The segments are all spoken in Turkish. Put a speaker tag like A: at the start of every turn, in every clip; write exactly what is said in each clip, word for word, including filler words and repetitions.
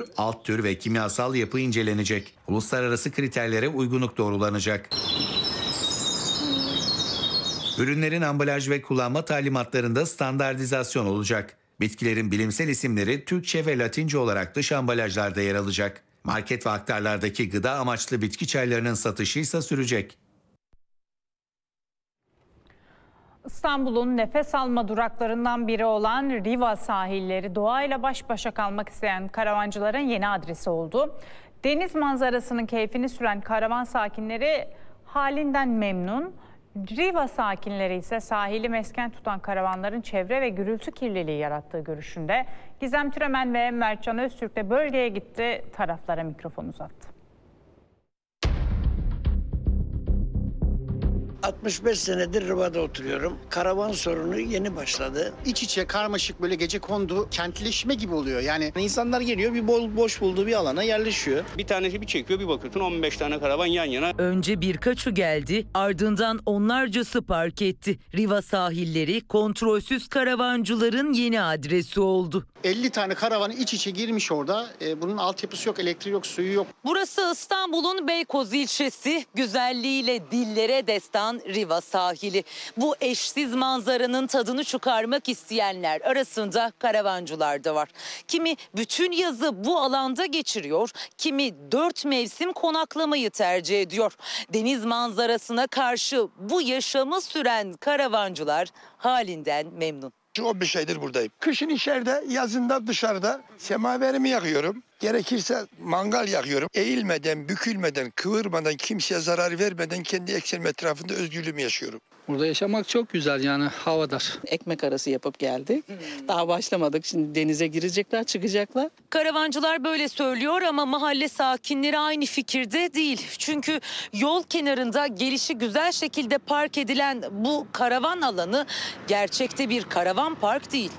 A: alt tür ve kimyasal yapı incelenecek. Uluslararası kriterlere uygunluk doğrulanacak. Ürünlerin ambalaj ve kullanma talimatlarında standartizasyon olacak. Bitkilerin bilimsel isimleri Türkçe ve Latince olarak dış ambalajlarda yer alacak. Market ve aktarlardaki gıda amaçlı bitki çaylarının satışı ise sürecek.
B: İstanbul'un nefes alma duraklarından biri olan Riva sahilleri doğayla baş başa kalmak isteyen karavancıların yeni adresi oldu. Deniz manzarasının keyfini süren karavan sakinleri halinden memnun. Riva sakinleri ise sahili mesken tutan karavanların çevre ve gürültü kirliliği yarattığı görüşünde. Gizem Türemen ve Mertcan Öztürk de bölgeye gitti, taraflara mikrofon uzattı.
C: altmış beş senedir Riva'da oturuyorum. Karavan sorunu yeni başladı.
D: İç içe karmaşık böyle gecekondu kentleşme gibi oluyor. Yani
E: İnsanlar geliyor bir bol boş bulduğu bir alana yerleşiyor. Bir tanesi bir çekiyor bir bakıyorsun on beş tane karavan yan yana.
F: Önce birkaçı geldi, ardından onlarcası park etti. Riva sahilleri kontrolsüz karavancıların yeni adresi oldu.
D: elli tane karavan iç içe girmiş orada. Ee, bunun altyapısı yok, elektriği yok, suyu yok.
F: Burası İstanbul'un Beykoz ilçesi, güzelliğiyle dillere destan Riva sahili. Bu eşsiz manzaranın tadını çıkarmak isteyenler arasında karavancılar da var. Kimi bütün yazı bu alanda geçiriyor, kimi dört mevsim konaklamayı tercih ediyor. Deniz manzarasına karşı bu yaşamı süren karavancılar halinden memnun.
G: on beş aydır buradayım. Kışın içeride, yazında dışarıda semaverimi yakıyorum. Gerekirse mangal yakıyorum. Eğilmeden, bükülmeden, kıvırmadan, kimseye zarar vermeden kendi eksenim etrafında özgürlüğümü yaşıyorum.
H: Burada yaşamak çok güzel, yani havadar.
I: Ekmek arası yapıp geldik. Daha başlamadık. Şimdi denize girecekler, çıkacaklar.
F: Karavancılar böyle söylüyor ama mahalle sakinleri aynı fikirde değil. Çünkü yol kenarında gelişi güzel şekilde park edilen bu karavan alanı gerçekte bir karavan park değil.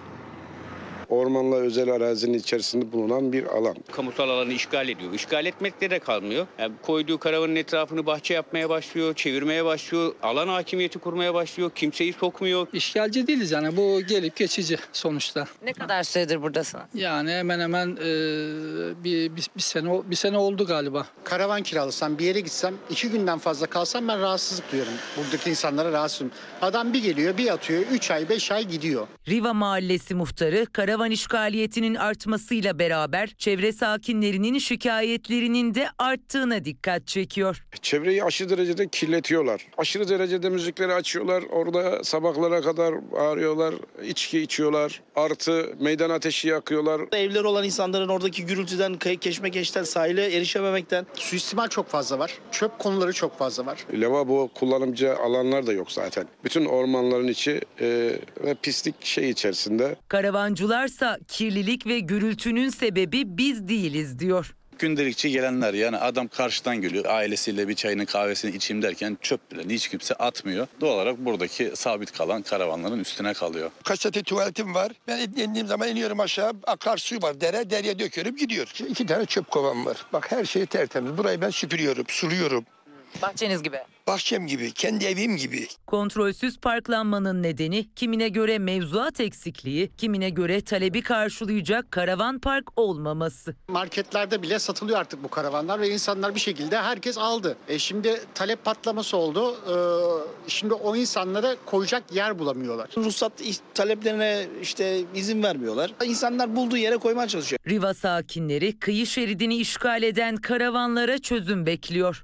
J: Ormanla özel arazinin içerisinde bulunan bir alan.
E: Kamusal alanı işgal ediyor. İşgal etmekle de kalmıyor. Yani koyduğu karavanın etrafını bahçe yapmaya başlıyor, çevirmeye başlıyor, alan hakimiyeti kurmaya başlıyor, kimseyi sokmuyor.
H: İşgalci değiliz yani, bu gelip geçici sonuçta.
F: Ne kadar süredir buradasın?
H: Yani hemen hemen e, bir, bir, bir sene bir sene oldu galiba.
D: Karavan kiralasam, bir yere gitsem, iki günden fazla kalsam ben rahatsızlık duyuyorum. Buradaki insanlara rahatsızım. Adam bir geliyor, bir atıyor, üç ay, beş ay gidiyor.
F: Riva Mahallesi muhtarı karavan işgaliyetinin artmasıyla beraber çevre sakinlerinin şikayetlerinin de arttığına dikkat çekiyor.
J: Çevreyi aşırı derecede kirletiyorlar. Aşırı derecede müzikleri açıyorlar. Orada sabahlara kadar bağırıyorlar, içki içiyorlar. Artı meydan ateşi yakıyorlar.
E: Evleri olan insanların oradaki gürültüden, keşmekeşten, sahile erişememekten.
D: Suistimal çok fazla var. Çöp konuları çok fazla var.
J: Lavabo kullanımcı alanlar da yok zaten. Bütün ormanların içi e, ve pislik şey içerisinde.
F: Karavancılarsa kirlilik ve gürültünün sebebi biz değiliz diyor.
K: Gündelikçi gelenler, yani adam karşıdan geliyor, ailesiyle bir çayını kahvesini içeyim derken çöp bile hiç kimse atmıyor. Doğal olarak buradaki sabit kalan karavanların üstüne kalıyor.
G: Kaç saat tuvaletim var. Ben indiğim zaman iniyorum aşağı. Akarsu var. Dere, dereye döküyorum gidiyor. Şimdi iki tane çöp kovam var. Bak her şey tertemiz. Burayı ben süpürüyorum, suluyorum.
F: Bahçeniz gibi.
G: Bahçem gibi, kendi evim gibi.
F: Kontrolsüz parklanmanın nedeni kimine göre mevzuat eksikliği, kimine göre talebi karşılayacak karavan park olmaması.
D: Marketlerde bile satılıyor artık bu karavanlar ve insanlar bir şekilde herkes aldı. E şimdi talep patlaması oldu. Ee, şimdi o insanlara koyacak yer bulamıyorlar.
E: Ruhsat taleplerine işte izin vermiyorlar. İnsanlar bulduğu yere koymaya çalışıyor.
F: Riva sakinleri kıyı şeridini işgal eden karavanlara çözüm bekliyor.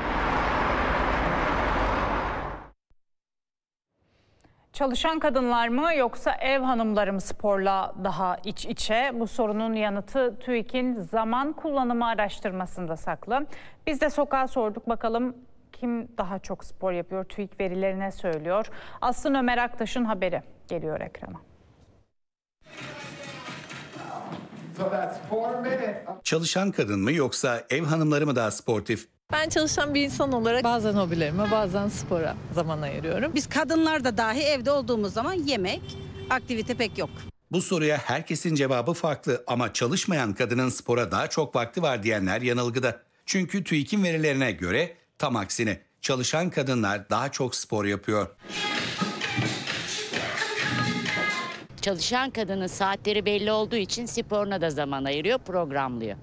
B: Çalışan kadınlar mı yoksa ev hanımları mı sporla daha iç içe? Bu sorunun yanıtı TÜİK'in zaman kullanımı araştırmasında saklı. Biz de sokağa sorduk, bakalım kim daha çok spor yapıyor? TÜİK verileri ne söylüyor? Aslı Ömer Aktaş'ın haberi geliyor ekrana.
A: Çalışan kadın mı yoksa ev hanımları mı daha sportif?
L: Ben çalışan bir insan olarak bazen hobilerime, bazen spora zaman ayırıyorum.
M: Biz kadınlar da dahi evde olduğumuz zaman yemek, aktivite pek yok.
A: Bu soruya herkesin cevabı farklı ama çalışmayan kadının spora daha çok vakti var diyenler yanılgıda. Çünkü TÜİK'in verilerine göre tam aksine çalışan kadınlar daha çok spor yapıyor.
N: Çalışan kadının saatleri belli olduğu için sporuna da zaman ayırıyor, programlıyor.